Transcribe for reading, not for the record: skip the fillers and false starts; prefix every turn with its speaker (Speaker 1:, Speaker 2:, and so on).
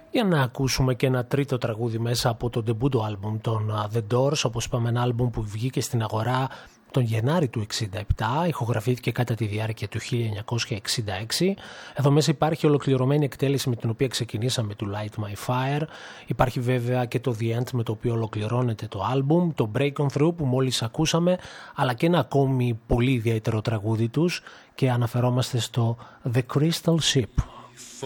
Speaker 1: για να ακούσουμε και ένα τρίτο τραγούδι μέσα από το ντεμπούτο άλμπουμ των The Doors, όπως είπαμε ένα άλμπουμ που βγήκε στην αγορά τον Γενάρη του 1967, ηχογραφήθηκε κατά τη διάρκεια του 1966. Εδώ μέσα υπάρχει ολοκληρωμένη εκτέλεση με την οποία ξεκινήσαμε του Light My Fire. Υπάρχει βέβαια και το The End με το οποίο ολοκληρώνεται το άλμπουμ, το Break On Through που μόλις ακούσαμε, αλλά και ένα ακόμη πολύ ιδιαίτερο τραγούδι τους και αναφερόμαστε στο The Crystal Ship.